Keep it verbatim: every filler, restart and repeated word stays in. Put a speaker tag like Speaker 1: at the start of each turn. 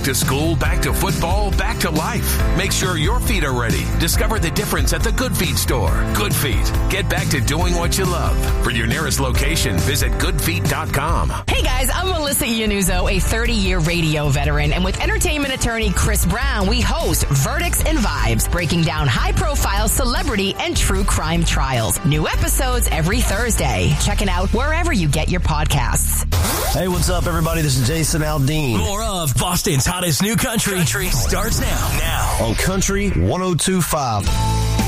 Speaker 1: to school, back to football, back to life. Make sure your feet are ready. Discover the difference at the Good Feet store. Good Feet. Get back to doing what you love. For your nearest location, visit good feet dot com.
Speaker 2: Hey guys, I'm Melissa Iannuzzo, a thirty-year radio veteran, and with entertainment attorney Chris Brown, we host Verdicts and Vibes, breaking down high-profile celebrity and true crime trials. New episodes every Thursday. Check it out wherever you get your podcasts.
Speaker 3: Hey, what's up, everybody? This is Jason Aldean.
Speaker 4: More of Boston's hottest new country, country starts now. Now
Speaker 3: on Country one oh two point five.